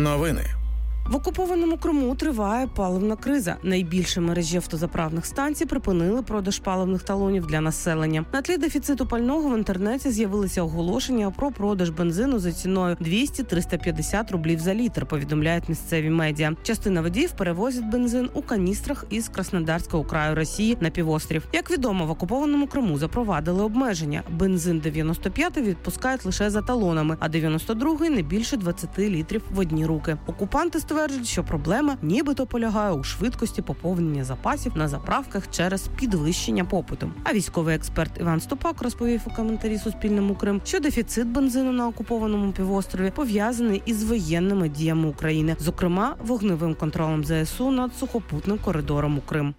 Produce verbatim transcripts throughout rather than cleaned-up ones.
Новини. В окупованому Криму триває паливна криза. Найбільші мережі автозаправних станцій припинили продаж паливних талонів для населення. На тлі дефіциту пального в інтернеті з'явилися оголошення про продаж бензину за ціною двісті - триста п'ятдесят рублів за літр, повідомляють місцеві медіа. Частина водіїв перевозять бензин у каністрах із Краснодарського краю Росії на півострів. Як відомо, в окупованому Криму запровадили обмеження. Бензин дев'яносто п'ятий відпускають лише за талонами, а дев'яносто другий – не більше двадцяти літрів в одні руки. Окупанти стверджують, що проблема нібито полягає у швидкості поповнення запасів на заправках через підвищення попиту. А військовий експерт Іван Ступак розповів у коментарі Суспільному Крим, що дефіцит бензину на окупованому півострові пов'язаний із воєнними діями України, зокрема вогневим контролем зе ес у над сухопутним коридором у Крим.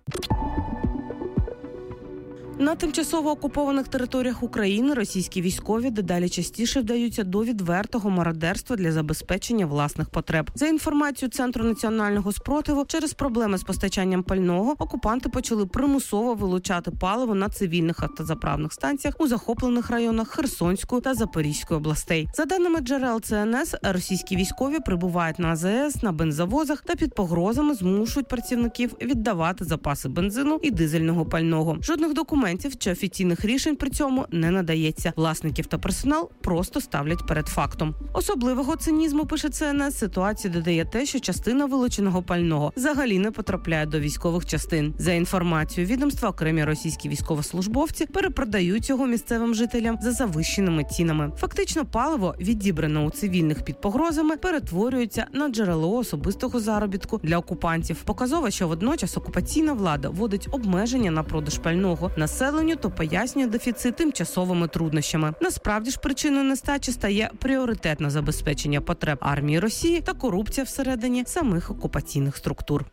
На тимчасово окупованих територіях України російські військові дедалі частіше вдаються до відвертого мародерства для забезпечення власних потреб. За інформацією Центру національного спротиву, через проблеми з постачанням пального окупанти почали примусово вилучати паливо на цивільних автозаправних станціях у захоплених районах Херсонської та Запорізької областей. За даними джерел це ен ес, російські військові прибувають на а зе ес, на бензовозах та під погрозами змушують працівників віддавати запаси бензину і дизельного пального. Жодних документів чи офіційних рішень при цьому не надається. Власників та персонал просто ставлять перед фактом. Особливого цинізму, пише це ен ес, ситуацію додає те, що частина вилученого пального взагалі не потрапляє до військових частин. За інформацією відомства, окремі російські військовослужбовці перепродають його місцевим жителям за завищеними цінами. Фактично, паливо, відібране у цивільних під погрозами, перетворюється на джерело особистого заробітку для окупантів. Показово, що водночас окупаційна влада вводить обмеження на продаж пального населенню, то пояснює дефіцит тимчасовими труднощами. Насправді ж причиною нестачі стає пріоритетне забезпечення потреб армії Росії та корупція всередині самих окупаційних структур.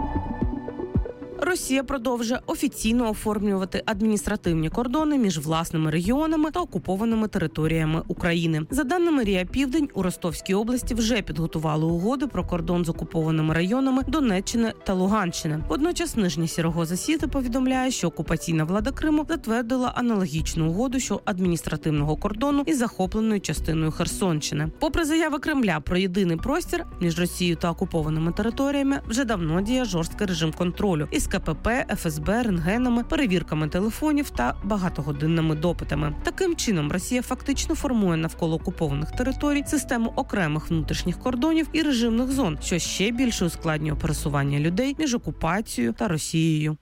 Росія продовжує офіційно оформлювати адміністративні кордони між власними регіонами та окупованими територіями України. За даними Рія Південь, у Ростовській області вже підготували угоди про кордон з окупованими районами Донеччини та Луганщини. Водночас Нижня Сірогоза Сіти повідомляє, що окупаційна влада Криму затвердила аналогічну угоду щодо адміністративного кордону із захопленою частиною Херсонщини. Попри заяви Кремля про єдиний простір між Росією та окупованими територіями, вже давно діє жорсткий режим контролю із ка пе пе, еф ес бе, рентгенами, перевірками телефонів та багатогодинними допитами. Таким чином, Росія фактично формує навколо окупованих територій систему окремих внутрішніх кордонів і режимних зон, що ще більше ускладнює пересування людей між окупацією та Росією.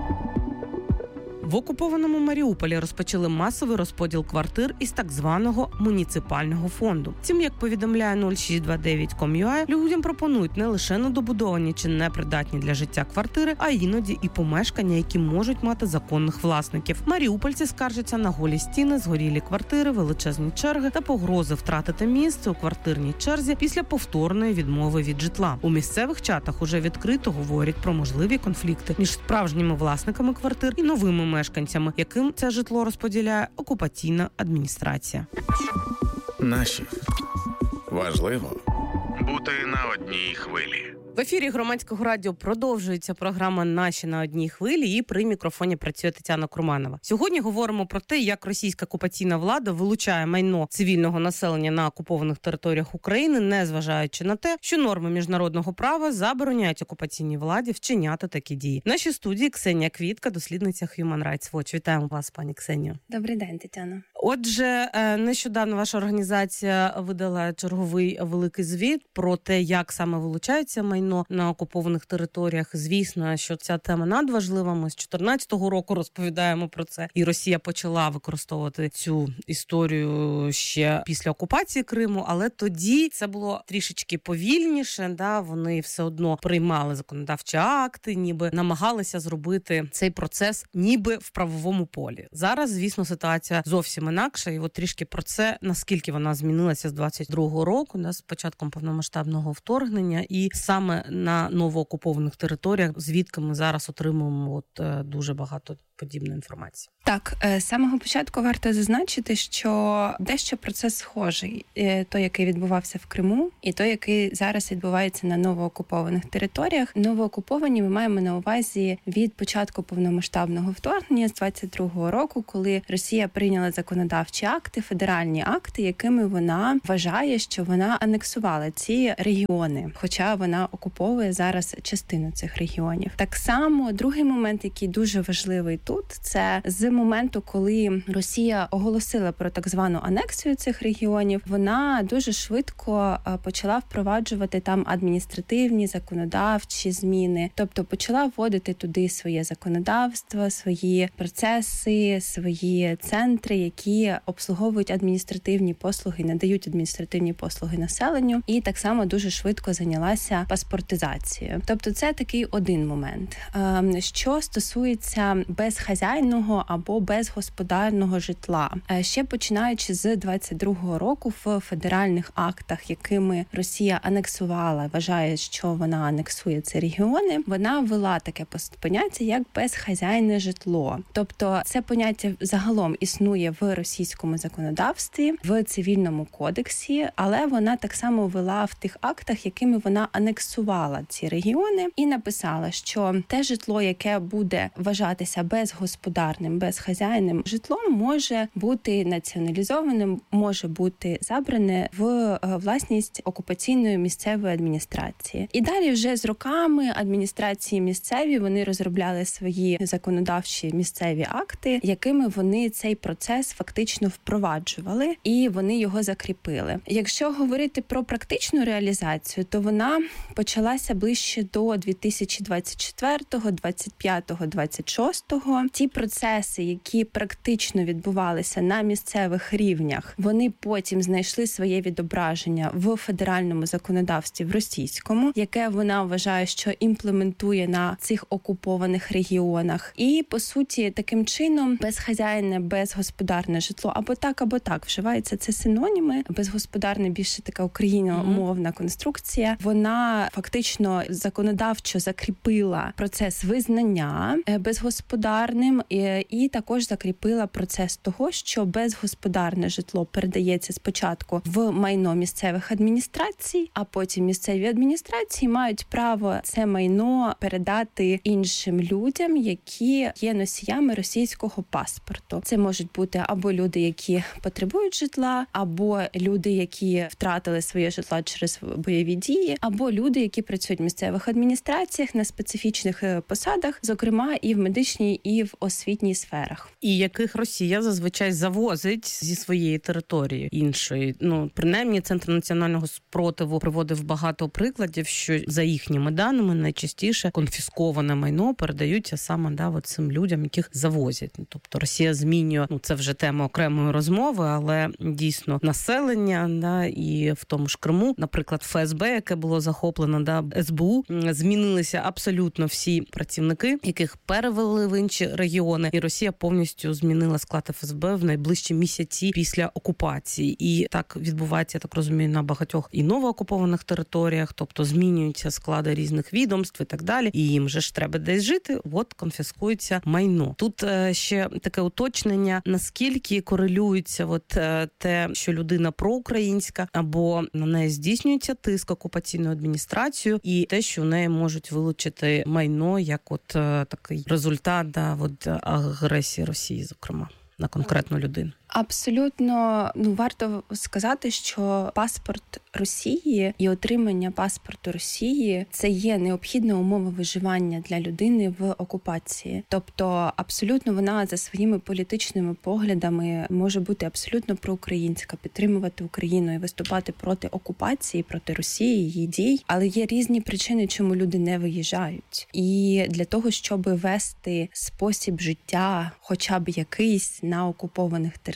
В окупованому Маріуполі розпочали масовий розподіл квартир із так званого муніципального фонду. Втім, як повідомляє нуль шість два дев'ять крапка ком крапка ю а, людям пропонують не лише недобудовані чи непридатні для життя квартири, а іноді і помешкання, які можуть мати законних власників. Маріупольці скаржаться на голі стіни, згорілі квартири, величезні черги та погрози втратити місце у квартирній черзі після повторної відмови від житла. У місцевих чатах уже відкрито говорять про можливі конфлікти між справжніми власниками квартир і новими мешканцями, яким це житло розподіляє окупаційна адміністрація. Наші. Важливо бути на одній хвилі. В ефірі Громадського радіо продовжується програма «Наші на одній хвилі» і при мікрофоні працює Тетяна Курманова. Сьогодні говоримо про те, як російська окупаційна влада вилучає майно цивільного населення на окупованих територіях України, незважаючи на те, що норми міжнародного права забороняють окупаційній владі вчиняти такі дії. В нашій студії Ксенія Квітка, дослідниця Human Rights Watch. Вітаємо вас, пані Ксенію. Добрий день, Тетяна. Отже, нещодавно ваша організація видала черговий великий звіт про те, як саме вилучається майно на окупованих територіях. Звісно, що ця тема надважлива. Ми з чотирнадцятого року розповідаємо про це. І Росія почала використовувати цю історію ще після окупації Криму, але тоді це було трішечки повільніше. Да? Вони все одно приймали законодавчі акти, ніби намагалися зробити цей процес ніби в правовому полі. Зараз, звісно, ситуація зовсім інакша. І от трішки про це, наскільки вона змінилася з двадцять другого року, да, з початком повномасштабного вторгнення, і саме на новоокупованих територіях, звідки ми зараз отримуємо от дуже багато подібної інформації. Так, з самого початку варто зазначити, що дещо процес схожий. Той, який відбувався в Криму, і той, який зараз відбувається на новоокупованих територіях. Новоокуповані ми маємо на увазі від початку повномасштабного вторгнення з двадцять другого року, коли Росія прийняла законодавчі акти, федеральні акти, якими вона вважає, що вона анексувала ці регіони, хоча вона окуповує зараз частину цих регіонів. Так само другий момент, який дуже важливий тут, це з моменту, коли Росія оголосила про так звану анексію цих регіонів, вона дуже швидко почала впроваджувати там адміністративні, законодавчі зміни, тобто почала вводити туди своє законодавство, свої процеси, свої центри, які обслуговують адміністративні послуги, надають адміністративні послуги населенню, і так само дуже швидко зайнялася паспортизацією. Тобто це такий один момент. Що стосується безхазяйного або безгосподарного житла. Ще починаючи з двадцять другого року в федеральних актах, якими Росія анексувала, вважає, що вона анексує ці регіони, вона ввела таке поняття, як безхазяйне житло. Тобто це поняття загалом існує в російському законодавстві, в цивільному кодексі, але вона так само ввела в тих актах, якими вона анексувала ці регіони, і написала, що те житло, яке буде вважатися безгосподарним, безхазяйним житлом, може бути націоналізованим, може бути забране в власність окупаційної місцевої адміністрації. І далі вже з роками адміністрації місцеві, вони розробляли свої законодавчі місцеві акти, якими вони цей процес фактично впроваджували, і вони його закріпили. Якщо говорити про практичну реалізацію, то вона почалася ближче до дві тисячі двадцять четвертого, двадцять п'ятого, двадцять шостого. Ті процеси, які практично відбувалися на місцевих рівнях, вони потім знайшли своє відображення в федеральному законодавстві в російському, яке вона вважає, що імплементує на цих окупованих регіонах. І, по суті, таким чином безхазяйне, безгосподарне житло або так, або так вживаються це синоніми. Безгосподарне більше така україномовна конструкція. Вона фактично законодавчо закріпила процес визнання безгосподарним і, і також закріпила процес того, що безгосподарне житло передається спочатку в майно місцевих адміністрацій, а потім місцеві адміністрації мають право це майно передати іншим людям, які є носіями російського паспорту. Це можуть бути або люди, які потребують житла, або люди, які втратили своє житло через бойові дії, або люди, які працюють в місцевих адміністраціях на специфічних посадах, зокрема і в медичній, і в освітній сферах. І яких Росія зазвичай завозить зі своєї території іншої. Ну, принаймні, Центр національного спротиву приводив багато прикладів, що за їхніми даними найчастіше конфісковане майно передаються саме да, от цим людям, яких завозять. Тобто Росія змінює, ну це вже тема окремої розмови, але дійсно населення, да, і в тому ж Криму, наприклад, Ф С Б, яке було захоплено, да, С Б У, змінилися абсолютно всі працівники, яких перевели в інші регіони, і Росія повністю змінила склад Ф С Б в найближчі місяці після окупації. І так відбувається, я так розумію, на багатьох і новоокупованих територіях, тобто змінюються склади різних відомств і так далі, і їм же ж треба десь жити, от конфіскується майно. Тут е, ще таке уточнення, наскільки корелюється от е, те, що людина проукраїнська, або на неї здійснюється тиск окупаційною адміністрацією, і те, що в неї можуть вилучити майно, як от е, такий результат да, от, агресії Росії, зокрема, на конкретну людину. Абсолютно, ну, варто сказати, що паспорт Росії і отримання паспорту Росії – це є необхідна умова виживання для людини в окупації. Тобто, абсолютно вона за своїми політичними поглядами може бути абсолютно проукраїнська, підтримувати Україну і виступати проти окупації, проти Росії, її дій. Але є різні причини, чому люди не виїжджають. І для того, щоб вести спосіб життя, хоча б якийсь на окупованих територіях,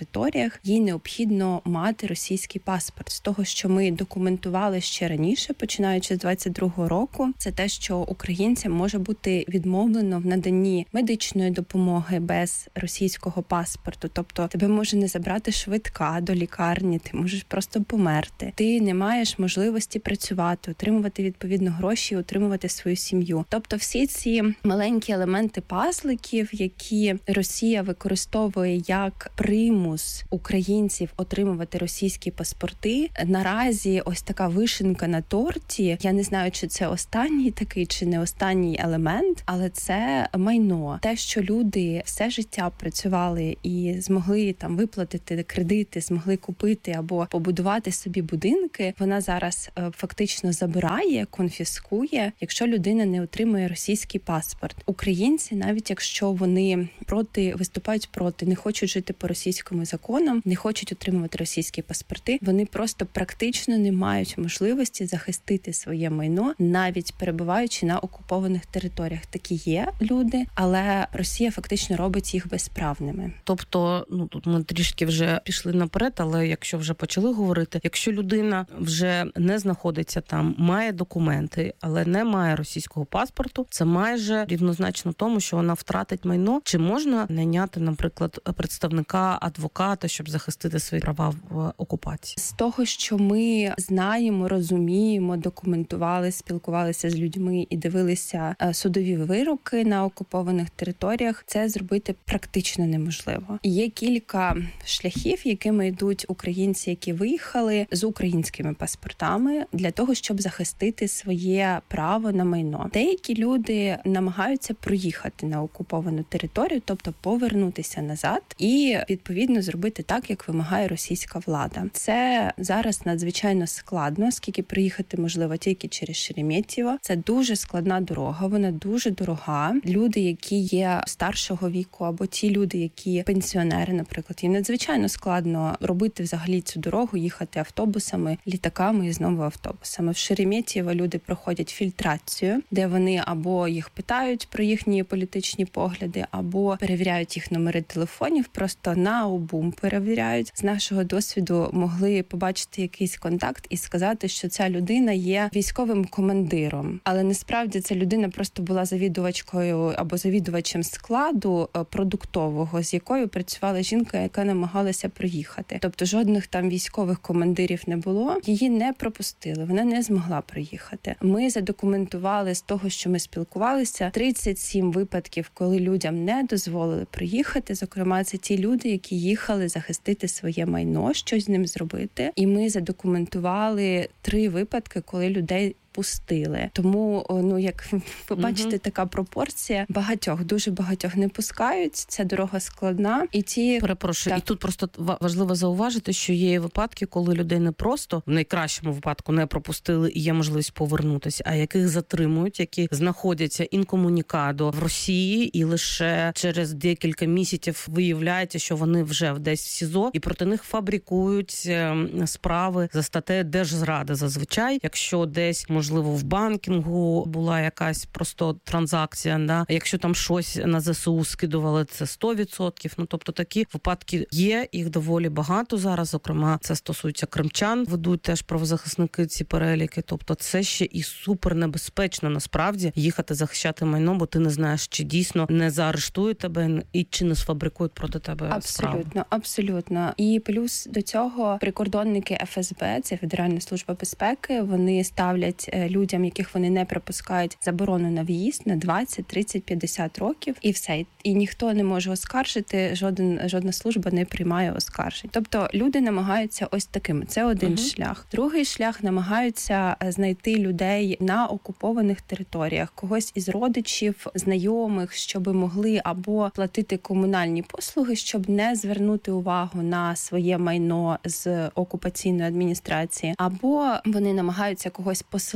територіях, їй необхідно мати російський паспорт. З того, що ми документували ще раніше, починаючи з двадцять другого року, це те, що українцям може бути відмовлено в наданні медичної допомоги без російського паспорту. Тобто тебе може не забрати швидка до лікарні, ти можеш просто померти. Ти не маєш можливості працювати, отримувати відповідно гроші, утримувати свою сім'ю. Тобто всі ці маленькі елементи пазликів, які Росія використовує як примус українців отримувати російські паспорти, наразі ось така вишенька на торті. Я не знаю, чи це останній такий, чи не останній елемент, але це майно. Те, що люди все життя працювали і змогли там виплатити кредити, змогли купити або побудувати собі будинки, вона зараз фактично забирає, конфіскує, якщо людина не отримує російський паспорт. Українці, навіть якщо вони проти виступають проти, не хочуть жити по російському законам, не хочуть отримувати російські паспорти, вони просто практично не мають можливості захистити своє майно, навіть перебуваючи на окупованих територіях. Такі є люди, але Росія фактично робить їх безправними. Тобто, ну тут ми трішки вже пішли наперед, але якщо вже почали говорити, якщо людина вже не знаходиться там, має документи, але не має російського паспорту, це майже рівнозначно тому, що вона втратить майно. Чи можна найняти, наприклад, представника, адвоката, щоб захистити свої права в окупації? З того, що ми знаємо, розуміємо, документували, спілкувалися з людьми і дивилися судові вироки на окупованих територіях, це зробити практично неможливо. Є кілька шляхів, якими йдуть українці, які виїхали з українськими паспортами для того, щоб захистити своє право на майно. Деякі люди намагаються проїхати на окуповану територію, тобто повернутися назад і, відповідно, зробити так, як вимагає російська влада. Це зараз надзвичайно складно, оскільки приїхати можливо тільки через Шереметьєво. Це дуже складна дорога, вона дуже дорога. Люди, які є старшого віку, або ті люди, які пенсіонери, наприклад, їм надзвичайно складно робити взагалі цю дорогу, їхати автобусами, літаками і знову автобусами. В Шереметьєво люди проходять фільтрацію, де вони або їх питають про їхні політичні погляди, або перевіряють їх номери телефонів, просто наобум перевіряють. З нашого досвіду могли побачити якийсь контакт і сказати, що ця людина є військовим командиром. Але насправді ця людина просто була завідувачкою або завідувачем складу продуктового, з якою працювала жінка, яка намагалася проїхати. Тобто жодних там військових командирів не було. Її не пропустили, вона не змогла проїхати. Ми задокументували з того, що ми спілкувалися, тридцять сім випадків, коли людям не дозволили проїхати. Зокрема, це ті люди, які їхали захистити своє майно, щось з ним зробити. І ми задокументували три випадки, коли людей пустили. Тому, ну, як ви бачите, угу. така пропорція. Багатьох, дуже багатьох не пускають. Ця дорога складна. І ті... Перепрошую. Так. І тут просто важливо зауважити, що є випадки, коли людей не просто, в найкращому випадку, не пропустили і є можливість повернутися, а яких затримують, які знаходяться інкомунікадо в Росії, і лише через декілька місяців виявляється, що вони вже десь в СІЗО, і проти них фабрикують справи за статтею держзради зазвичай, якщо десь, можливо, в банкінгу була якась просто транзакція, да? Якщо там щось на ЗСУ скидували, це сто відсотків. Ну, тобто такі випадки є, їх доволі багато зараз, зокрема, це стосується кримчан, ведуть теж правозахисники ці переліки, тобто це ще і супер небезпечно, насправді, їхати захищати майно, бо ти не знаєш, чи дійсно не заарештують тебе і чи не сфабрикують проти тебе справу. Абсолютно, абсолютно. І плюс до цього прикордонники еф ес бе, це Федеральна служба безпеки, вони ставлять людям, яких вони не пропускають, заборону на в'їзд на двадцять, тридцять, п'ятдесят років, і все. І ніхто не може оскаржити, жоден, жодна служба не приймає оскаржень. Тобто люди намагаються ось таким. Це один uh-huh. шлях. Другий шлях — намагаються знайти людей на окупованих територіях, когось із родичів, знайомих, щоб могли або платити комунальні послуги, щоб не звернути увагу на своє майно з окупаційної адміністрації, або вони намагаються когось поселити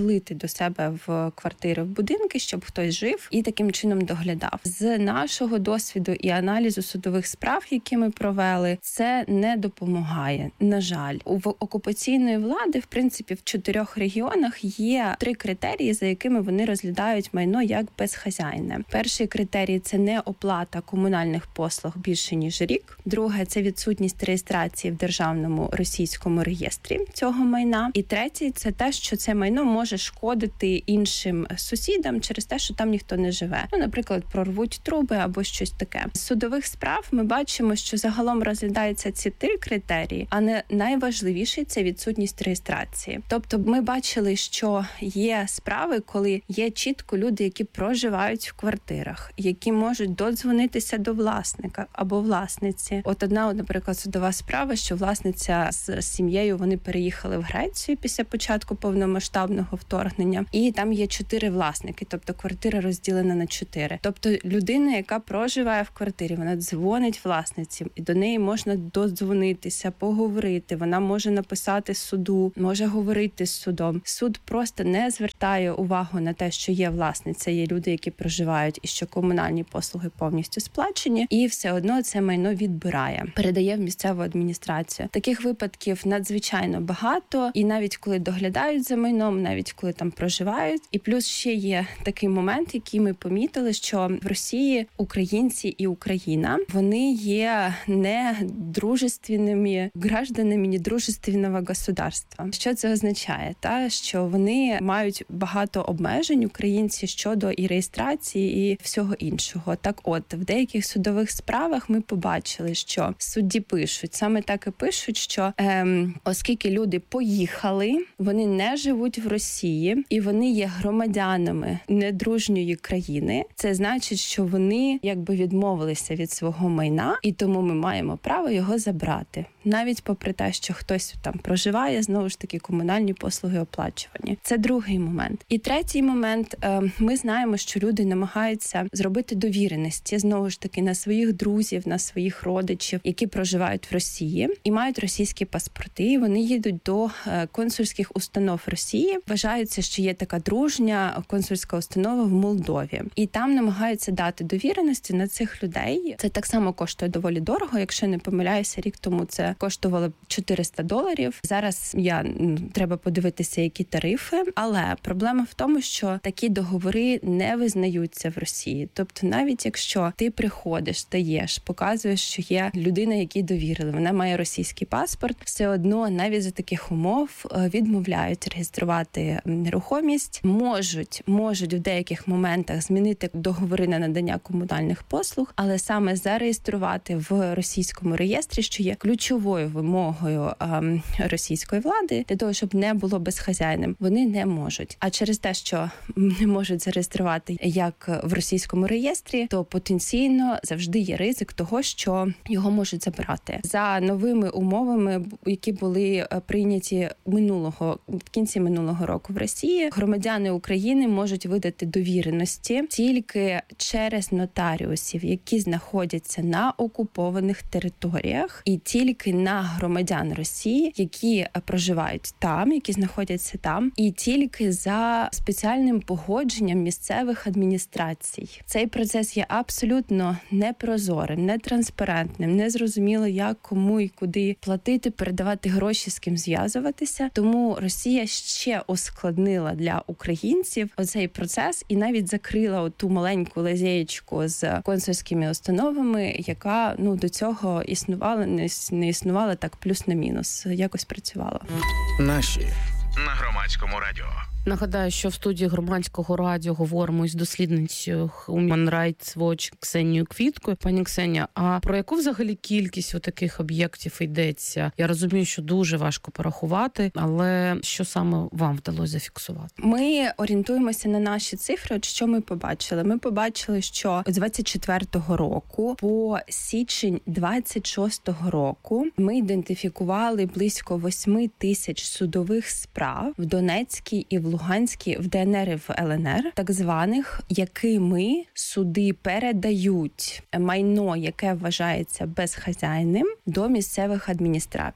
заселити до себе в квартири, в будинки, щоб хтось жив і таким чином доглядав. З нашого досвіду і аналізу судових справ, які ми провели, це не допомагає. На жаль, у окупаційної влади, в принципі, в чотирьох регіонах є три критерії, за якими вони розглядають майно як безхазяйне. Перший критерій – це не оплата комунальних послуг більше ніж рік. Друге – це відсутність реєстрації в державному російському реєстрі цього майна. І третій – це те, що це майно може шкодити іншим сусідам через те, що там ніхто не живе. Ну, наприклад, прорвуть труби або щось таке. З судових справ ми бачимо, що загалом розглядаються ці три критерії, а не найважливіший – це відсутність реєстрації. Тобто ми бачили, що є справи, коли є чітко люди, які проживають в квартирах, які можуть додзвонитися до власника або власниці. От одна, наприклад, судова справа, що власниця з сім'єю, вони переїхали в Грецію після початку повномасштабного вторгнення, і там є чотири власники, тобто квартира розділена на чотири. Тобто людина, яка проживає в квартирі, вона дзвонить власниці, і до неї можна додзвонитися, поговорити, вона може написати суду, може говорити з судом. Суд просто не звертає увагу на те, що є власниця, є люди, які проживають, і що комунальні послуги повністю сплачені, і все одно це майно відбирає, передає в місцеву адміністрацію. Таких випадків надзвичайно багато, і навіть коли доглядають за майном, навіть коли там проживають. І плюс ще є такий момент, який ми помітили, що в Росії українці і Україна, вони є не дружественними гражданами недружественного государства. Що це означає? Та, що вони мають багато обмежень, українці, щодо і реєстрації, і всього іншого. Так от, в деяких судових справах ми побачили, що судді пишуть, саме так і пишуть, що ем, оскільки люди поїхали, вони не живуть в Росії, і вони є громадянами недружньої країни, це значить, що вони якби відмовилися від свого майна, і тому ми маємо право його забрати. Навіть попри те, що хтось там проживає, знову ж таки, комунальні послуги оплачувані. Це другий момент. І третій момент. Ми знаємо, що люди намагаються зробити довіреності, знову ж таки, на своїх друзів, на своїх родичів, які проживають в Росії і мають російські паспорти. І вони їдуть до консульських установ Росії. Вважається, що є така дружня консульська установа в Молдові. І там намагаються дати довіреності на цих людей. Це так само коштує доволі дорого. Якщо не помиляюся, рік тому це коштувало чотириста доларів. Зараз я треба подивитися, які тарифи. Але проблема в тому, що такі договори не визнаються в Росії. Тобто навіть якщо ти приходиш, даєш, показуєш, що є людина, якій довірили, вона має російський паспорт, все одно навіть за таких умов відмовляють реєструвати нерухомість, можуть, можуть в деяких моментах змінити договори на надання комунальних послуг, але саме зареєструвати в російському реєстрі, що є ключовою вимогою ем, російської влади, для того, щоб не було безхазяйним, вони не можуть. А через те, що не можуть зареєструвати як в російському реєстрі, то потенційно завжди є ризик того, що його можуть забрати. За новими умовами, які були прийняті минулого, в кінці минулого року в Росії, громадяни України можуть видати довіреності тільки через нотаріусів, які знаходяться на окупованих територіях, і тільки на громадян Росії, які проживають там, які знаходяться там, і тільки за спеціальним погодженням місцевих адміністрацій. Цей процес є абсолютно непрозорим, нетранспарентним, незрозуміло, як, кому і куди платити, передавати гроші, з ким зв'язуватися. Тому Росія ще ускладнила для українців оцей процес і навіть закрила ту маленьку лазєєчку з консульськими установами, яка ну до цього існувала, не, не існувала так плюс на мінус, якось працювала. Наші на Громадському радіо. Нагадаю, що в студії Громадського радіо говоримо із дослідницею Human Rights Watch Ксенією Квіткою. Пані Ксенія, а про яку взагалі кількість отаких об'єктів йдеться? Я розумію, що дуже важко порахувати, але що саме вам вдалося зафіксувати? Ми орієнтуємося на наші цифри. От що ми побачили? Ми побачили, що з двадцять четвертого року по січень двадцять шостого року ми ідентифікували близько восьми тисяч судових справ в Донецькій і в Луганській, в Д Н Р і в Л Н Р, так званих, якими суди передають майно, яке вважається безхазяйним, до місцевих адміністрацій.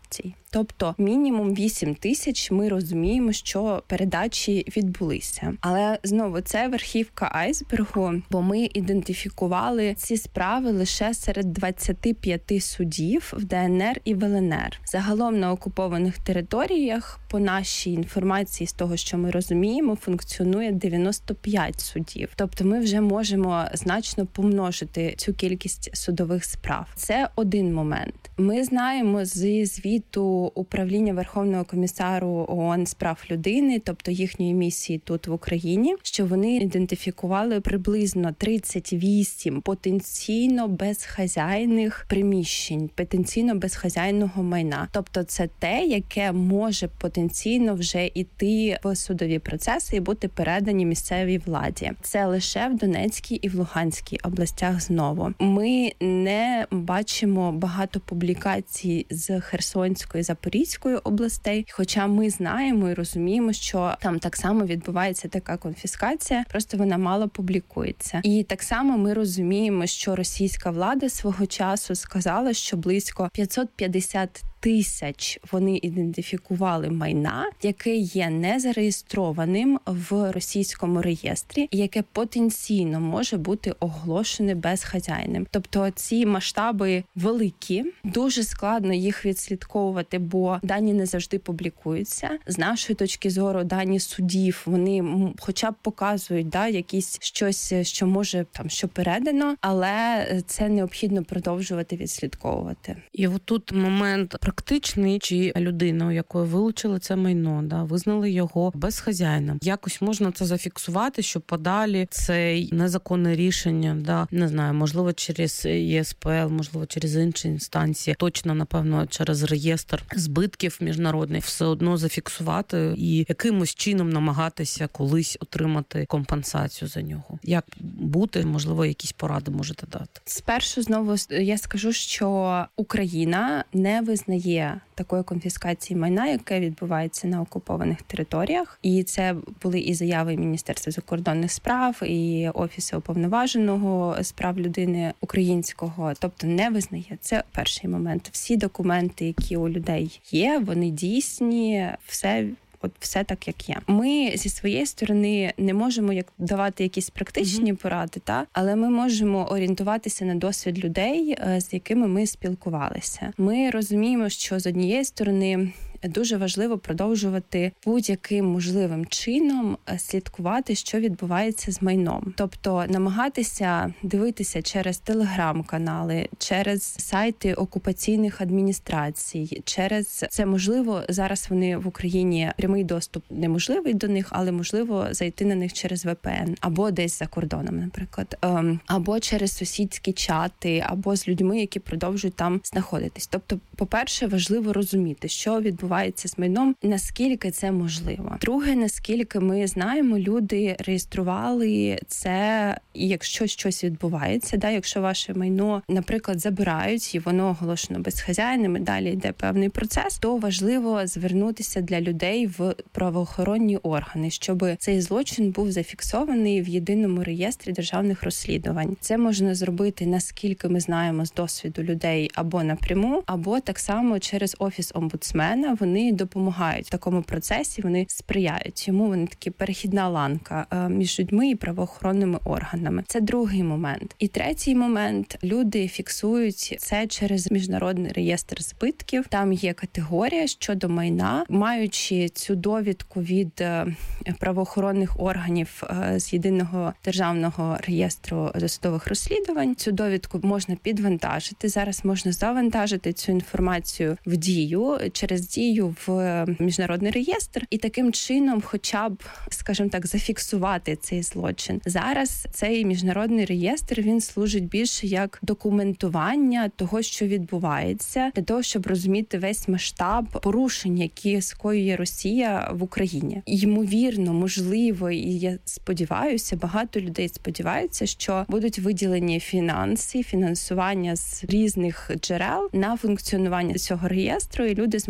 Тобто мінімум вісім тисяч ми розуміємо, що передачі відбулися. Але знову це верхівка айсбергу, бо ми ідентифікували ці справи лише серед двадцяти п'яти судів в ДНР і в ЛНР. Загалом на окупованих територіях, по нашій інформації, з того, що ми розуміємо, функціонує дев'яносто п'ять судів. Тобто ми вже можемо значно помножити цю кількість судових справ. Це один момент. Ми знаємо зі звіту Управління Верховного комісару ООН з прав людини, тобто їхньої місії тут в Україні, що вони ідентифікували приблизно тридцять вісім потенційно безхазяйних приміщень, потенційно безхазяйного майна. Тобто це те, яке може потенційно вже йти в судові процеси і бути передані місцевій владі. Це лише в Донецькій і в Луганській областях знову. Ми не бачимо багато публікацій з Херсонської, Запорізької областей, хоча ми знаємо і розуміємо, що там так само відбувається така конфіскація, просто вона мало публікується. І так само ми розуміємо, що російська влада свого часу сказала, що близько п'ятсот п'ятдесят тисяч вони ідентифікували майна, яке є незареєстрованим в російському реєстрі, і яке потенційно може бути оголошене безхазяйним. Тобто ці масштаби великі, дуже складно їх відслідковувати, бо дані не завжди публікуються. З нашої точки зору, дані судів, вони хоча б показують, да, якісь щось, що може там, що передано, але це необхідно продовжувати відслідковувати. І отут момент практичний, чи людина, у якої вилучили це майно, да, визнали його безхазяйним. Якось можна це зафіксувати, щоб подалі це незаконне рішення, да, не знаю, можливо, через ЄСПЛ, можливо, через інші інстанції, точно, напевно, через реєстр збитків міжнародних, все одно зафіксувати і якимось чином намагатися колись отримати компенсацію за нього. Як бути, можливо, якісь поради можете дати? Спершу знову я скажу, що Україна не визнає такої конфіскації майна, яке відбувається на окупованих територіях. І це були і заяви Міністерства закордонних справ, і Офісу уповноваженого з прав людини українського. Тобто не визнає. Це перший момент. Всі документи, які у людей є, вони дійсні, все От все так, як є. Ми зі своєї сторони не можемо як давати якісь практичні mm-hmm. поради, та але ми можемо орієнтуватися на досвід людей, з якими ми спілкувалися. Ми розуміємо, що з однієї сторони дуже важливо продовжувати будь-яким можливим чином слідкувати, що відбувається з майном. Тобто намагатися дивитися через телеграм-канали, через сайти окупаційних адміністрацій, через це можливо, зараз вони в Україні, прямий доступ неможливий до них, але можливо зайти на них через ве пе ен або десь за кордоном, наприклад, або через сусідські чати, або з людьми, які продовжують там знаходитись. Тобто, по-перше, важливо розуміти, що відбувається відбувається з майном, наскільки це можливо. Друге, наскільки ми знаємо, люди реєстрували це, і якщо щось відбувається, да, якщо ваше майно, наприклад, забирають і воно оголошено безхазяйним, і далі йде певний процес, то важливо звернутися для людей в правоохоронні органи, щоб цей злочин був зафіксований в єдиному реєстрі державних розслідувань. Це можна зробити, наскільки ми знаємо з досвіду людей, або напряму, або так само через Офіс омбудсмена. Вони допомагають в такому процесі, вони сприяють йому, вони такі перехідна ланка між людьми і правоохоронними органами. Це другий момент. І третій момент. Люди фіксують це через міжнародний реєстр збитків. Там є категорія щодо майна. Маючи цю довідку від правоохоронних органів з єдиного державного реєстру досудових розслідувань, цю довідку можна підвантажити. Зараз можна завантажити цю інформацію в Дію, через Дію в міжнародний реєстр і таким чином хоча б, скажімо так, зафіксувати цей злочин. Зараз цей міжнародний реєстр, він служить більше як документування того, що відбувається, для того, щоб розуміти весь масштаб порушень, які скоює Росія в Україні. Ймовірно, можливо, і я сподіваюся, багато людей сподіваються, що будуть виділені фінанси, фінансування з різних джерел на функціонування цього реєстру, і люди зможуть отримати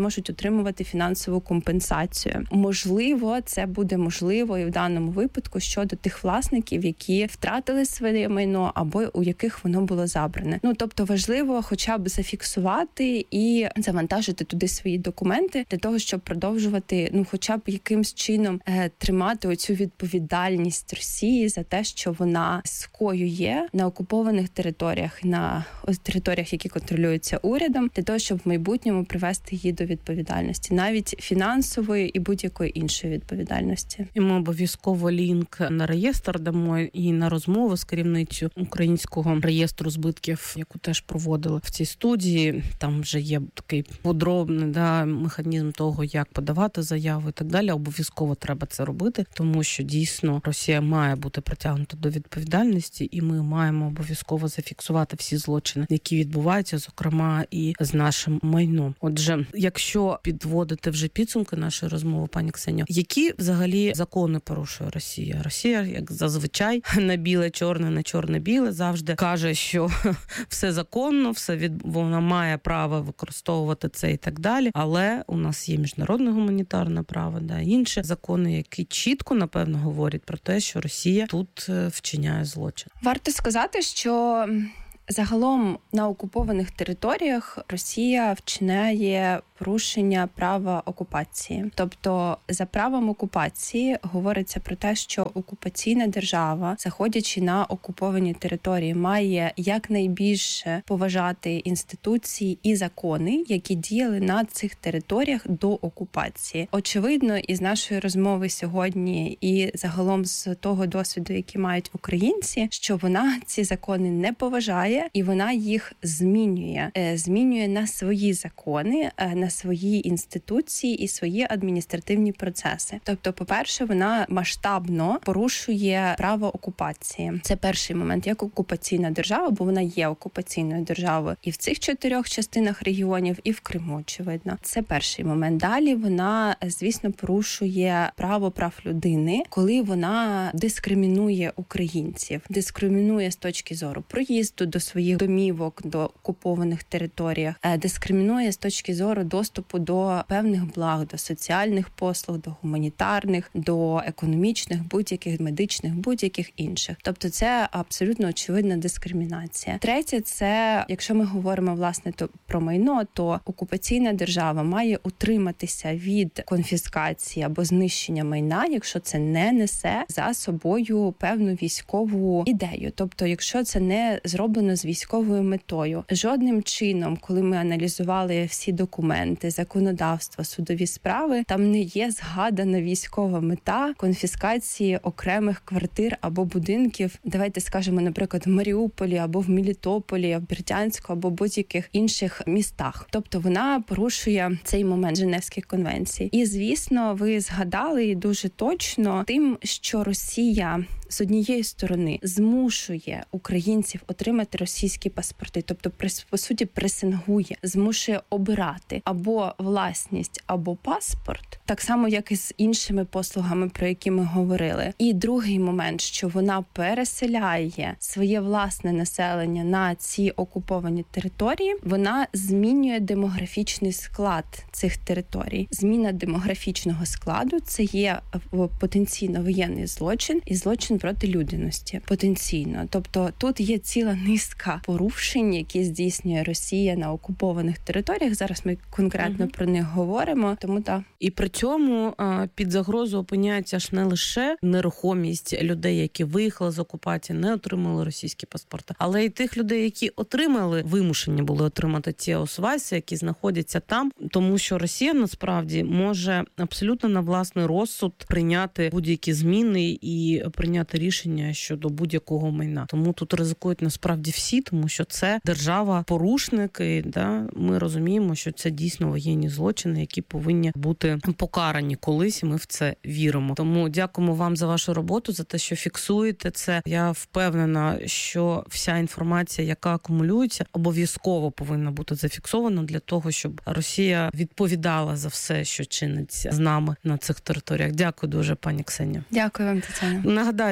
отримувати фінансову компенсацію. Можливо, це буде можливо і в даному випадку щодо тих власників, які втратили своє майно або у яких воно було забране. Ну, тобто важливо хоча б зафіксувати і завантажити туди свої документи для того, щоб продовжувати, ну, хоча б якимсь чином е, тримати оцю відповідальність Росії за те, що вона скоює на окупованих територіях, на територіях, які контролюються урядом, для того, щоб в майбутньому привести її до відповідальності, навіть фінансової і будь-якої іншої відповідальності. І ми обов'язково лінк на реєстр дамо і на розмову з керівницею українського реєстру збитків, яку теж проводили в цій студії. Там вже є такий подробний да, механізм того, як подавати заяву і так далі. Обов'язково треба це робити, тому що дійсно Росія має бути притягнута до відповідальності, і ми маємо обов'язково зафіксувати всі злочини, які відбуваються, зокрема і з нашим майном. Отже, якщо підводити вже підсумки нашої розмови, пані Ксенію, які взагалі закони порушує Росія? Росія, як зазвичай, на біле-чорне, на чорне-біле, завжди каже, що все законно, все від... вона має право використовувати це і так далі, але у нас є міжнародне гуманітарне право, да, інші закони, які чітко, напевно, говорять про те, що Росія тут вчиняє злочин. Варто сказати, що загалом на окупованих територіях Росія вчиняє порушення права окупації. Тобто за правом окупації говориться про те, що окупаційна держава, заходячи на окуповані території, має якнайбільше поважати інституції і закони, які діяли на цих територіях до окупації. Очевидно, із нашої розмови сьогодні і загалом з того досвіду, який мають українці, що вона ці закони не поважає і вона їх змінює. Змінює на свої закони, на свої інституції і свої адміністративні процеси. Тобто, по-перше, вона масштабно порушує право окупації. Це перший момент, як окупаційна держава, бо вона є окупаційною державою і в цих чотирьох частинах регіонів, і в Криму, очевидно. Це перший момент. Далі вона, звісно, порушує право прав людини, коли вона дискримінує українців, дискримінує з точки зору проїзду до своїх домівок, до окупованих територіях, дискримінує з точки зору доступу до певних благ, до соціальних послуг, до гуманітарних, до економічних, будь-яких, медичних, будь-яких інших. Тобто це абсолютно очевидна дискримінація. Третє, це, якщо ми говоримо, власне, то про майно, то окупаційна держава має утриматися від конфіскації або знищення майна, якщо це не несе за собою певну військову ідею. Тобто, якщо це не зроблено з військовою метою. Жодним чином, коли ми аналізували всі документи, законодавство, судові справи, там не є згадана військова мета конфіскації окремих квартир або будинків, давайте скажемо, наприклад, в Маріуполі або в Мелітополі, в Бердянську або будь-яких інших містах. Тобто вона порушує цей момент Женевських конвенцій. І, звісно, ви згадали дуже точно тим, що Росія з однієї сторони змушує українців отримати російські паспорти, тобто, по суті, пресингує, змушує обирати або власність, або паспорт, так само, як і з іншими послугами, про які ми говорили. І другий момент, що вона переселяє своє власне населення на ці окуповані території, вона змінює демографічний склад цих територій. Зміна демографічного складу – це є потенційно воєнний злочин і злочин проти людяності. Потенційно. Тобто тут є ціла низка порушень, які здійснює Росія на окупованих територіях. Зараз ми конкретно угу. про них говоримо. Тому так. І при цьому під загрозу опиняється ж не лише нерухомість людей, які виїхали з окупації, не отримали російські паспорти, але й тих людей, які отримали, вимушені були отримати ці освайси, які знаходяться там, тому що Росія насправді може абсолютно на власний розсуд прийняти будь-які зміни і прийняти рішення щодо будь-якого майна. Тому тут ризикують насправді всі, тому що це держава-порушник, і да, ми розуміємо, що це дійсно воєнні злочини, які повинні бути покарані колись, і ми в це віримо. Тому дякуємо вам за вашу роботу, за те, що фіксуєте це. Я впевнена, що вся інформація, яка акумулюється, обов'язково повинна бути зафіксована для того, щоб Росія відповідала за все, що чиниться з нами на цих територіях. Дякую дуже, пані Ксенія. Дякую вам, Тетяна. Нагадаю,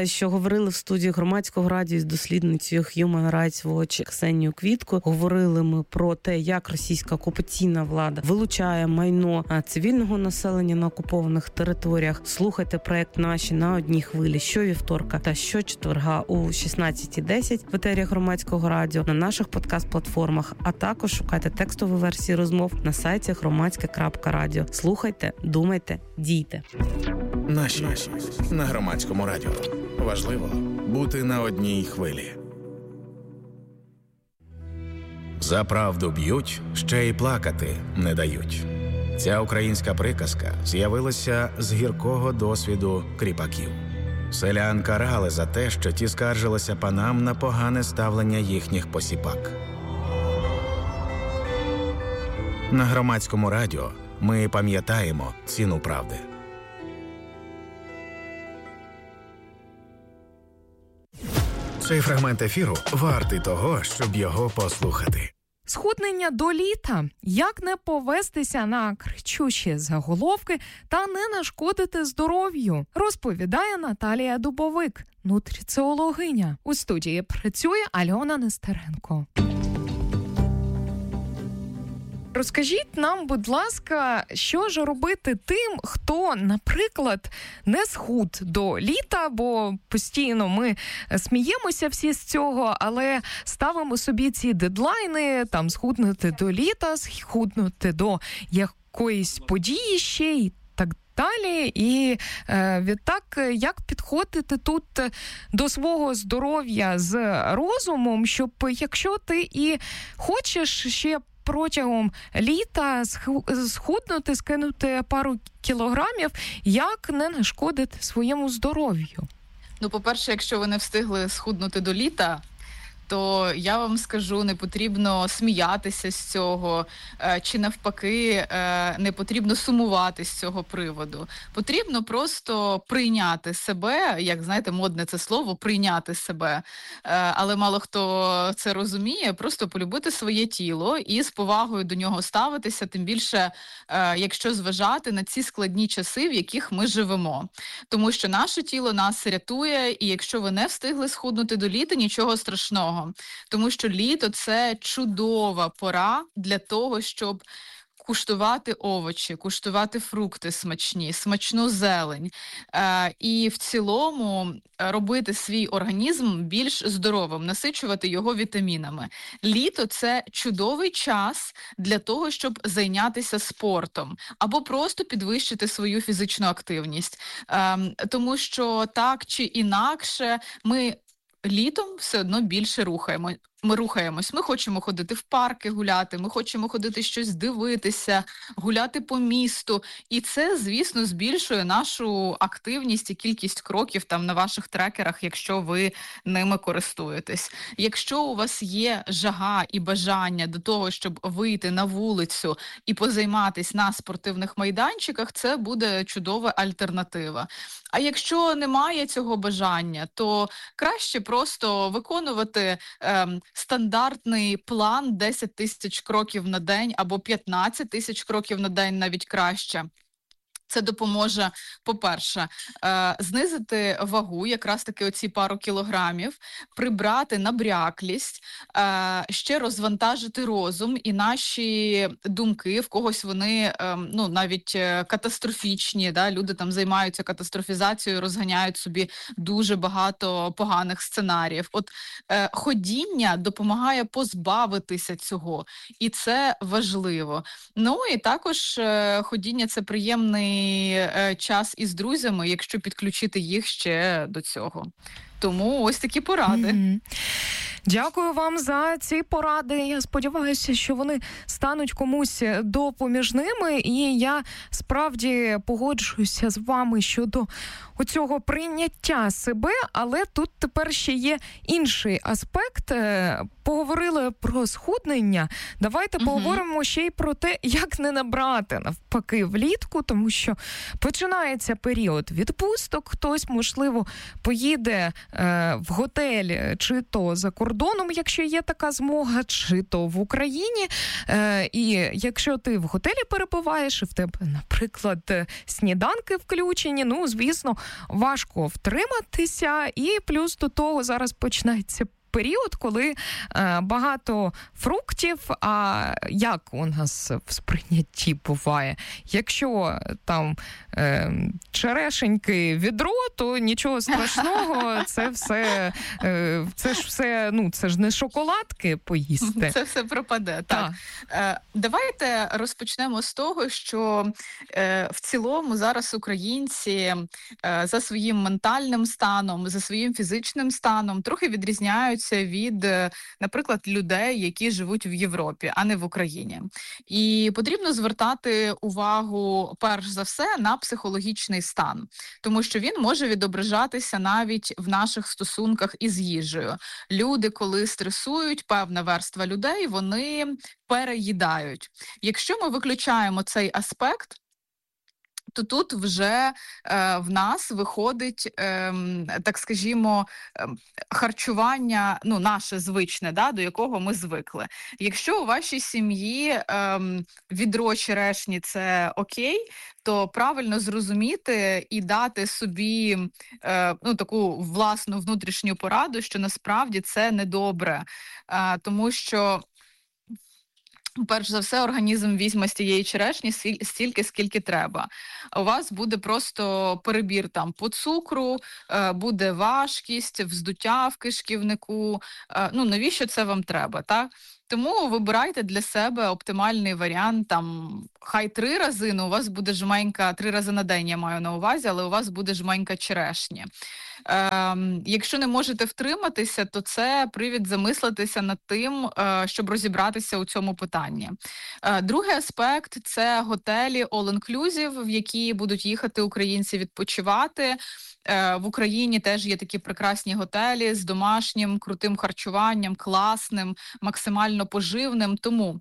Нагадаю, що говорили в студії Громадського радіо з дослідницею Human Rights Watch Ксенією Квітко. Говорили ми про те, як російська окупаційна влада вилучає майно цивільного населення на окупованих територіях. Слухайте проект «Наші» на одній хвилі щовівторка та щочетверга у шістнадцята десять в етері Громадського радіо, на наших подкаст-платформах, а також шукайте текстові версії розмов на сайті громадське крапка радіо. Слухайте, думайте, дійте. Наші на Громадському радіо. Важливо бути на одній хвилі. За правду б'ють, ще й плакати не дають. Ця українська приказка з'явилася з гіркого досвіду кріпаків. Селян карали за те, що ті скаржилися панам на погане ставлення їхніх посіпак. На Громадському радіо ми пам'ятаємо ціну правди. Цей фрагмент ефіру вартий того, щоб його послухати. Схуднення до літа. Як не повестися на кричущі заголовки та не нашкодити здоров'ю, розповідає Наталія Дубовик, нутриціологиня. У студії працює Альона Нестеренко. Розкажіть нам, будь ласка, що ж робити тим, хто, наприклад, не схуд до літа, бо постійно ми сміємося всі з цього, але ставимо собі ці дедлайни, там, схуднути до літа, схуднути до якоїсь події ще й так далі. І е, відтак, як підходити тут до свого здоров'я з розумом, щоб якщо ти і хочеш ще протягом літа схуднути, скинути пару кілограмів, як не нашкодити своєму здоров'ю? Ну, по-перше, якщо ви не встигли схуднути до літа, то я вам скажу, не потрібно сміятися з цього, чи навпаки, не потрібно сумувати з цього приводу. Потрібно просто прийняти себе, як, знаєте, модне це слово, прийняти себе. Але мало хто це розуміє, просто полюбити своє тіло і з повагою до нього ставитися, тим більше, якщо зважати на ці складні часи, в яких ми живемо. Тому що наше тіло нас рятує, і якщо ви не встигли схуднути до літа, нічого страшного. Тому що літо – це чудова пора для того, щоб куштувати овочі, куштувати фрукти смачні, смачну зелень. Е, і в цілому робити свій організм більш здоровим, насичувати його вітамінами. Літо – це чудовий час для того, щоб зайнятися спортом або просто підвищити свою фізичну активність. Е, тому що так чи інакше ми літом все одно більше рухаємо. Ми рухаємось, ми хочемо ходити в парки гуляти, ми хочемо ходити щось дивитися, гуляти по місту. І це, звісно, збільшує нашу активність і кількість кроків там на ваших трекерах, якщо ви ними користуєтесь. Якщо у вас є жага і бажання до того, щоб вийти на вулицю і позайматись на спортивних майданчиках, це буде чудова альтернатива. А якщо немає цього бажання, то краще просто виконувати ем, стандартний план десять тисяч кроків на день або п'ятнадцять тисяч кроків на день, навіть краще. Це допоможе, по-перше, е, знизити вагу, якраз таки оці пару кілограмів, прибрати набряклість, е, ще розвантажити розум і наші думки, в когось вони е, ну, навіть катастрофічні, да? Люди там займаються катастрофізацією, розганяють собі дуже багато поганих сценаріїв. От е, ходіння допомагає позбавитися цього, і це важливо. Ну і також е, ходіння – це приємний час із друзями, якщо підключити їх ще до цього. Тому ось такі поради. Mm-hmm. Дякую вам за ці поради. Я сподіваюся, що вони стануть комусь допоміжними. І я справді погоджуюся з вами щодо оцього прийняття себе, але тут тепер ще є інший аспект. Поговорили про схуднення. Давайте uh-huh. поговоримо ще й про те, як не набрати навпаки влітку, тому що починається період відпусток. Хтось, можливо, поїде е, в готель чи то за кордон, кордоном, якщо є така змога, чи то в Україні. І якщо ти в готелі перебуваєш, і в тебе, наприклад, сніданки включені, ну, звісно, важко втриматися. І плюс до того зараз починається період, коли е, багато фруктів, а як у нас в сприйнятті буває? Якщо там е, черешеньки відро, то нічого страшного, це все, е, це ж все, ну, це ж не шоколадки поїсти. Це все пропаде, так. Е, давайте розпочнемо з того, що е, в цілому зараз українці е, за своїм ментальним станом, за своїм фізичним станом трохи відрізняють від, наприклад, людей, які живуть в Європі, а не в Україні. І потрібно звертати увагу, перш за все, на психологічний стан, тому що він може відображатися навіть в наших стосунках із їжею. Люди, коли стресують, певна верства людей, вони переїдають. Якщо ми виключаємо цей аспект, то тут вже е, в нас виходить, е, так скажімо, е, харчування, ну, наше звичне, да, до якого ми звикли. Якщо у вашій сім'ї е, відро черешні – це окей, то правильно зрозуміти і дати собі е, ну, таку власну внутрішню пораду, що насправді це недобре, е, тому що перш за все, організм візьме з тієї черешні стільки, скільки треба. У вас буде просто перебір там по цукру, буде важкість, вздуття в кишківнику. Ну, навіщо це вам треба, так? Тому вибирайте для себе оптимальний варіант, там, хай три рази, ну, у вас буде жменька, три рази на день я маю на увазі, але у вас буде жменька черешні. Е, якщо не можете втриматися, то це привід замислитися над тим, е, щоб розібратися у цьому питанні. Е, другий аспект – це готелі all-inclusive, в які будуть їхати українці відпочивати. В Україні теж є такі прекрасні готелі з домашнім, крутим харчуванням, класним, максимально поживним. Тому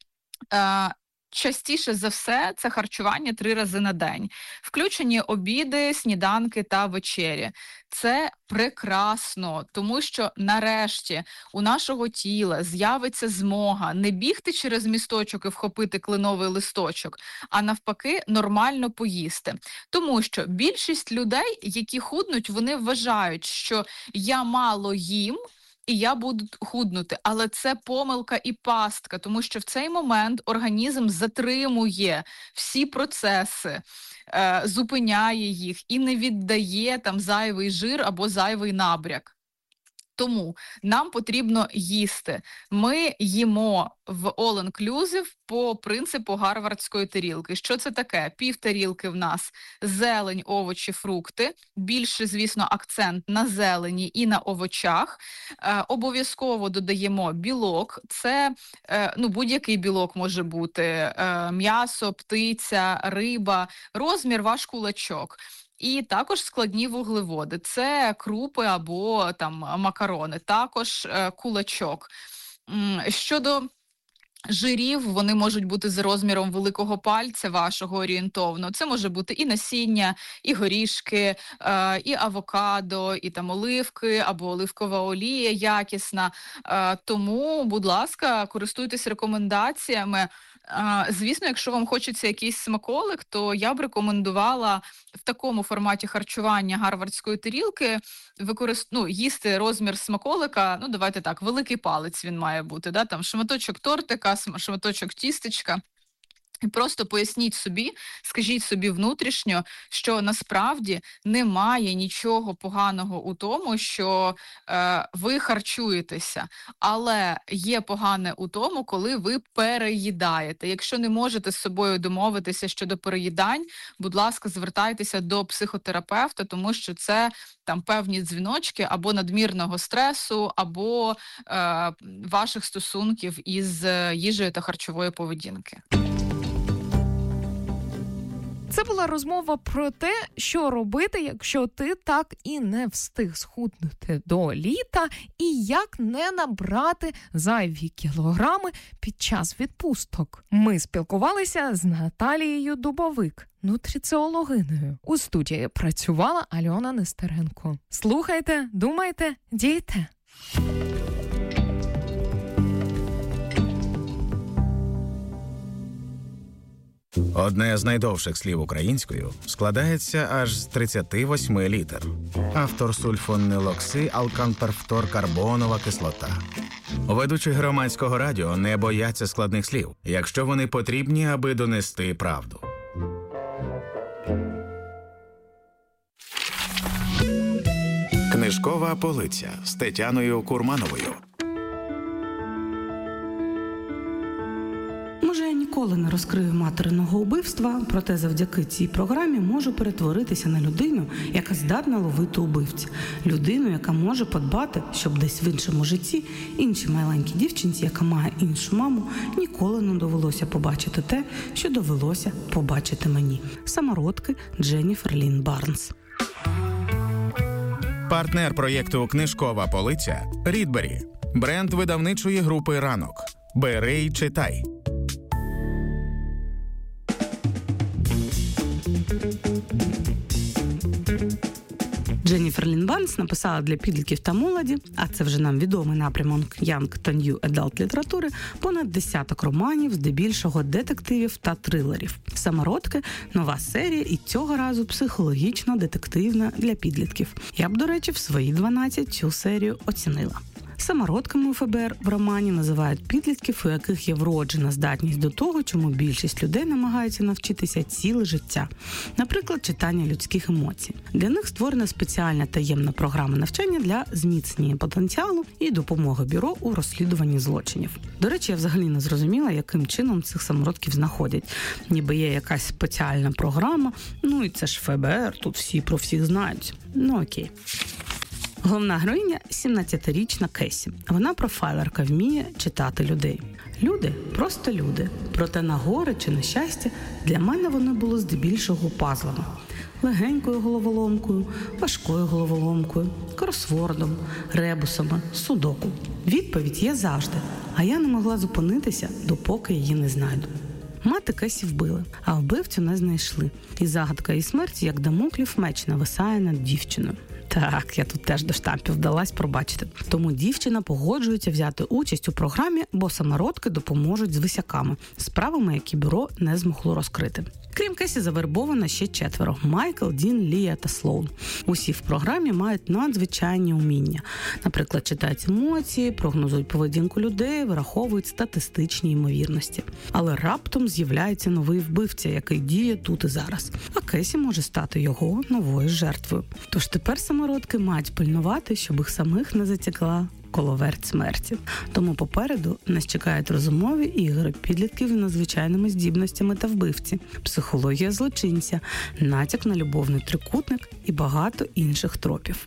е, частіше за все це харчування три рази на день. Включені обіди, сніданки та вечері. Це прекрасно, тому що нарешті у нашого тіла з'явиться змога не бігти через місточок і вхопити кленовий листочок, а навпаки нормально поїсти. Тому що більшість людей, які худнуть, вони вважають, що я мало їм, і я буду худнути. Але це помилка і пастка, тому що в цей момент організм затримує всі процеси, е, зупиняє їх і не віддає там зайвий жир або зайвий набряк. Тому нам потрібно їсти. Ми їмо в all-inclusive по принципу гарвардської тарілки. Що це таке? Пів тарілки в нас зелень, овочі, фрукти. Більше, звісно, акцент на зелені і на овочах. Е, обов'язково додаємо білок. Це е, ну, будь-який білок може бути. Е, м'ясо, птиця, риба, розмір ваш кулачок. І також складні вуглеводи. Це крупи або там макарони, також е, кулачок. Щодо жирів, вони можуть бути за розміром великого пальця вашого орієнтовно. Це може бути і насіння, і горішки, е, і авокадо, і там оливки, або оливкова олія якісна. Е, тому, будь ласка, користуйтесь рекомендаціями. Uh, звісно, якщо вам хочеться якийсь смаколик, то я б рекомендувала в такому форматі харчування гарвардської тарілки використ... ну, їсти розмір смаколика, ну давайте так, великий палець він має бути, да? Там шматочок тортика, шматочок тістечка. І просто поясніть собі, скажіть собі внутрішньо, що насправді немає нічого поганого у тому, що е, ви харчуєтеся, але є погане у тому, коли ви переїдаєте. Якщо не можете з собою домовитися щодо переїдань, будь ласка, звертайтеся до психотерапевта, тому що це там певні дзвіночки або надмірного стресу, або е, ваших стосунків із їжею та харчової поведінки. Це була розмова про те, що робити, якщо ти так і не встиг схуднути до літа, і як не набрати зайві кілограми під час відпусток. Ми спілкувалися з Наталією Дубовик, нутриціологинею. У студії працювала Альона Нестеренко. Слухайте, думайте, дійте. Одне з найдовших слів українською складається аж з тридцяти восьми літер. Автор сульфонилокси алканперфторкарбонова кислота. Ведучі громадського радіо не бояться складних слів, якщо вони потрібні, аби донести правду. Книжкова полиця з Тетяною Курмановою. Може, я ніколи не розкрию материного убивства, проте завдяки цій програмі можу перетворитися на людину, яка здатна ловити убивця. Людину, яка може подбати, щоб десь в іншому житті іншій маленькій дівчинці, яка має іншу маму, ніколи не довелося побачити те, що довелося побачити мені. Самородки Дженніфер Лін Барнс. Партнер проєкту «Книжкова полиця» – Рідбері. Бренд видавничої групи «Ранок». Бери й читай. Дженніфер Лін Барнс написала для підлітків та молоді, а це вже нам відомий напрямок Young та New Adult літератури, понад десяток романів, здебільшого детективів та трилерів. «Самородки» – нова серія і цього разу психологічно-детективна для підлітків. Я б, до речі, в свої дванадцять цю серію оцінила. Самородками у ФБР в романі називають підлітків, у яких є вроджена здатність до того, чому більшість людей намагаються навчитися ціле життя. Наприклад, читання людських емоцій. Для них створена спеціальна таємна програма навчання для зміцнення потенціалу і допомоги бюро у розслідуванні злочинів. До речі, я взагалі не зрозуміла, яким чином цих самородків знаходять. Ніби є якась спеціальна програма, ну і це ж ФБР, тут всі про всіх знають. Ну окей. Головна героїня – сімнадцятирічна Кесі. Вона профайлерка, вміє читати людей. Люди – просто люди. Проте на горе чи на щастя для мене вони були здебільшого пазлами. Легенькою головоломкою, важкою головоломкою, кросвордом, ребусами, судоку. Відповідь є завжди, а я не могла зупинитися, допоки її не знайду. Мати Кесі вбили, а вбивцю не знайшли. І загадка її смерті, як дамоклів меч, нависає над дівчиною. Так, я тут теж до штампів вдалась пробачити. Тому дівчина погоджується взяти участь у програмі, бо самородки допоможуть з висяками, справами, які бюро не змогло розкрити. Крім Кесі, завербовано ще четверо – Майкл, Дін, Лія та Слоун. Усі в програмі мають надзвичайні уміння. Наприклад, читають емоції, прогнозують поведінку людей, вираховують статистичні ймовірності. Але раптом з'являється новий вбивця, який діє тут і зараз. А Кесі може стати його новою жертвою. Тож тепер самородки мають пильнувати, щоб їх самих не затягла коловерть смерті. Тому попереду нас чекають розумові ігри, підлітків із надзвичайними здібностями та вбивці, психологія злочинця, натяк на любовний трикутник і багато інших тропів.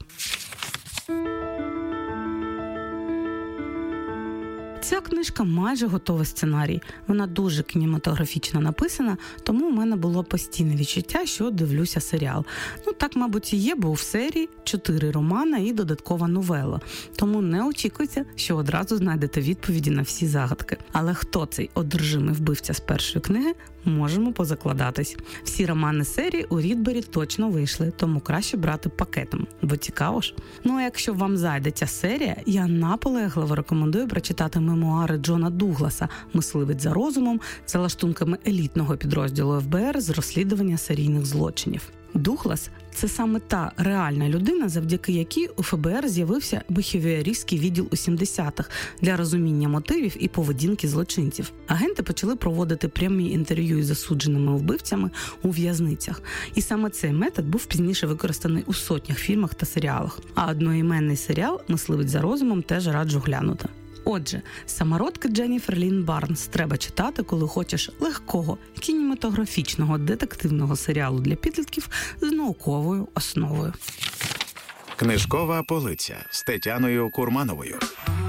Ця книжка майже готовий сценарій. Вона дуже кінематографічно написана, тому у мене було постійне відчуття, що дивлюся серіал. Ну так, мабуть, і є, бо в серії чотири романа і додаткова новела. Тому не очікуйте, що одразу знайдете відповіді на всі загадки. Але хто цей одержимий вбивця з першої книги, можемо позакладатись. Всі романи серії у Рідбері точно вийшли, тому краще брати пакетом, бо цікаво ж. Ну а якщо вам зайде ця серія, я наполегливо рекомендую прочитати мемуари Джона Дугласа «Мисливець за розумом» за лаштунками елітного підрозділу ФБР з розслідування серійних злочинів. Дуглас – це саме та реальна людина, завдяки якій у ФБР з'явився бихевіористський відділ у сімдесятих для розуміння мотивів і поведінки злочинців. Агенти почали проводити прямі інтерв'ю із засудженими вбивцями у в'язницях. І саме цей метод був пізніше використаний у сотнях фільмах та серіалах. А одноіменний серіал «Мисливець за розумом» теж раджу глянути. Отже, самородки Дженніфер Лін Барнс треба читати, коли хочеш легкого, кінематографічного, детективного серіалу для підлітків з науковою основою. Книжкова полиця з Тетяною Курмановою.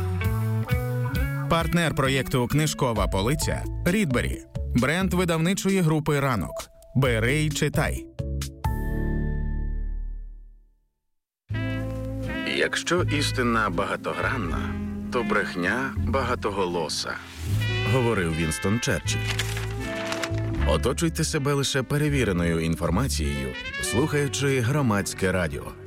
Партнер проєкту «Книжкова полиця» – Рідбері. Бренд видавничої групи «Ранок». Бери й читай. Якщо істина багатогранна, то брехня багатоголоса, говорив Вінстон Черчилль. Оточуйте себе лише перевіреною інформацією, слухаючи громадське радіо.